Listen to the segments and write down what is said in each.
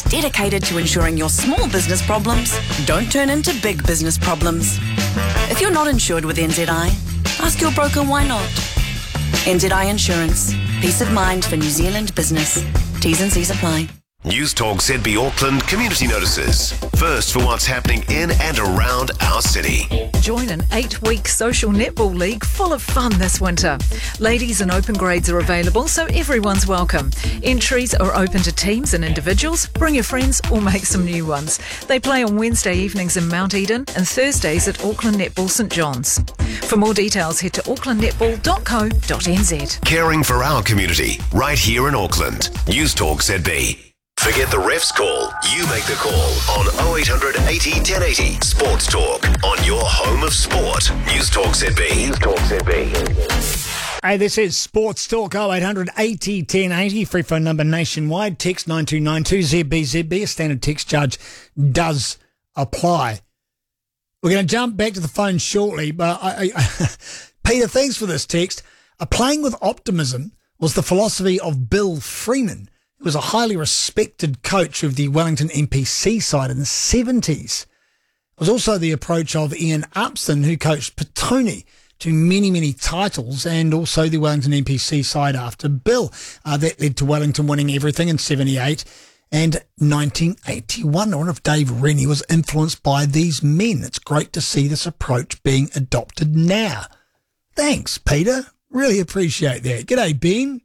dedicated to ensuring your small business problems don't turn into big business problems. If you're not insured with NZI, ask your broker why not. NZI Insurance. Peace of mind for New Zealand business. T's and C's apply. News Talk ZB Auckland community notices. First for what's happening in and around our city. Join an 8-week social netball league full of fun this winter. Ladies and open grades are available, so everyone's welcome. Entries are open to teams and individuals. Bring your friends or make some new ones. They play on Wednesday evenings in Mount Eden and Thursdays at Auckland Netball St John's. For more details, head to aucklandnetball.co.nz. Caring for our community, right here in Auckland. News Talk ZB. Forget the ref's call. You make the call on 0800 80 1080. Sports Talk on your home of sport. News Talk ZB. News Talk ZB. Hey, this is Sports Talk 0800 80 1080. Free phone number nationwide. Text 9292 ZB. A standard text charge does apply. We're going to jump back to the phone shortly, but Peter, thanks for this text. Playing with optimism was the philosophy of Bill Freeman. He was a highly respected coach of the Wellington NPC side in the 70s. It was also the approach of Ian Upston, who coached Petone to many, many titles, and also the Wellington NPC side after Bill. That led to Wellington winning everything in 78 and 1981. I wonder if Dave Rennie was influenced by these men. It's great to see this approach being adopted now. Thanks, Peter. Really appreciate that. G'day, Ben.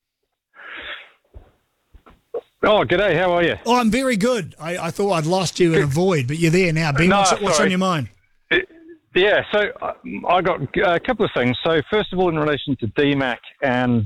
Oh, g'day. How are you? Oh, I'm very good. I thought I'd lost you in a void, but you're there now, Ben. No, what's on your mind? Yeah, so I got a couple of things. So first of all, in relation to DMAC and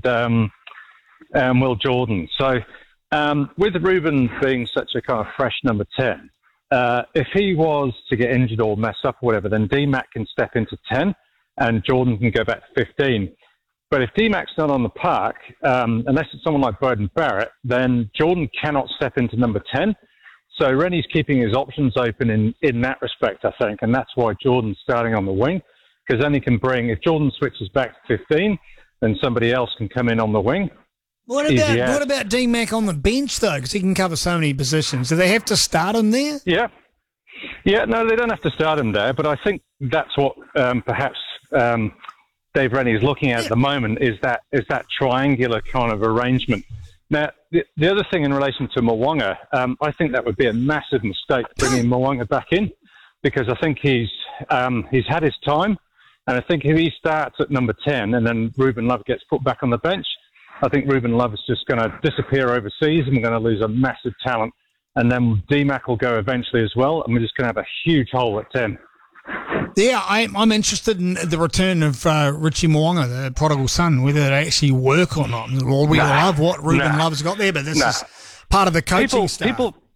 Will Jordan. So with Ruben being such a kind of fresh number 10, if he was to get injured or mess up or whatever, then DMAC can step into 10 and Jordan can go back to 15. But if DMAC's not on the park, unless it's someone like Beauden Barrett, then Jordan cannot step into number 10. So Rennie's keeping his options open in that respect, I think, and that's why Jordan's starting on the wing, because then he can bring, if Jordan switches back to 15, then somebody else can come in on the wing. What about DMAC on the bench, though, because he can cover so many positions? Do they have to start him there? Yeah, no, they don't have to start him there, but I think that's what perhaps... Dave Rennie is looking at the moment is that triangular kind of arrangement. Now, the other thing in relation to Mo'unga, I think that would be a massive mistake bringing Mo'unga back in, because I think he's had his time, and I think if he starts at number 10 and then Ruben Love gets put back on the bench, I think Ruben Love is just going to disappear overseas and we're going to lose a massive talent, and then DMAC will go eventually as well, and we're just going to have a huge hole at 10. Yeah, I'm interested in the return of Richie Mo'unga, the prodigal son, whether it actually work or not. Well, we love what Ruben Love's got there, but this is part of the coaching staff.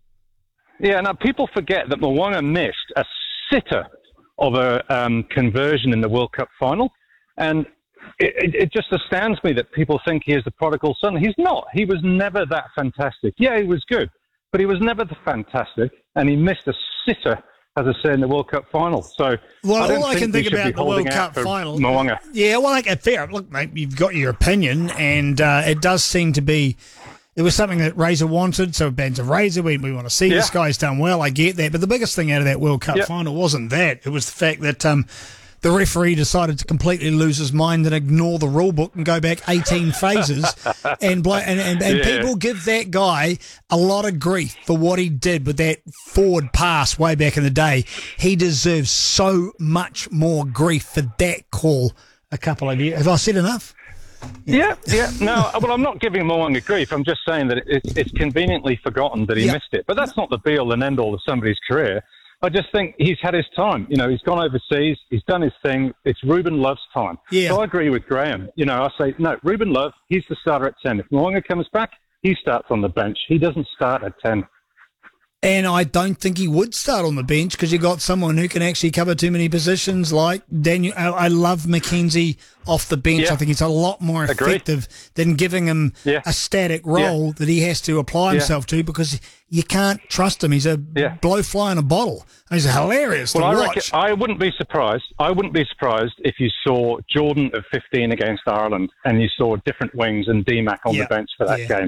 People forget that Mo'unga missed a sitter of a conversion in the World Cup final, and it just astounds me that people think he is the prodigal son. He's not. He was never that fantastic. Yeah, he was good, but he was never the fantastic, and he missed a sitter, as I said, in the World Cup final. So, all I can think about the World Cup final. Mo'unga. Yeah, well, fair. Look, mate, you've got your opinion, and it does seem to be. It was something that Razor wanted, so bands of Razor, we want to see this guy's done well. I get that, but the biggest thing out of that World Cup final wasn't that. It was the fact that the referee decided to completely lose his mind and ignore the rule book and go back 18 phases. and people give that guy a lot of grief for what he did with that forward pass way back in the day. He deserves so much more grief for that call a couple of years. Have I said enough? Yeah. No, well, I'm not giving Mo'unga grief. I'm just saying that it's conveniently forgotten that he missed it. But that's not the be-all and end-all of somebody's career. I just think he's had his time. He's gone overseas. He's done his thing. It's Ruben Love's time. Yeah. So I agree with Graham. I say, no, Ruben Love, he's the starter at 10. If Mo'unga comes back, he starts on the bench. He doesn't start at 10. And I don't think he would start on the bench because you got someone who can actually cover too many positions like Daniel. I love McKenzie off the bench. Yeah. I think it's a lot more effective than giving him a static role that he has to apply himself to, because you can't trust him. He's a blowfly in a bottle. He's hilarious to watch. I wouldn't be surprised. If you saw Jordan at 15 against Ireland and you saw different wings and DMAC on the bench for that game.